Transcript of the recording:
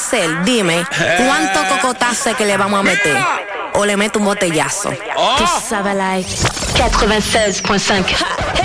hacer? Dime, ¿cuánto cocotazo es que le vamos a meter? ¿O le meto un botellazo? Ça va like 96.5.